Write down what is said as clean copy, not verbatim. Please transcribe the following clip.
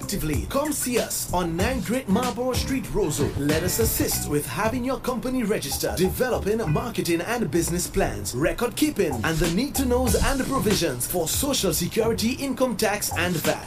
proactively. Come see us on 9 Great Marlborough Street, Roseau. Let us assist with having your company registered, developing marketing and business plans, record keeping, and the need to knows and provisions for social security, income tax, and VAT.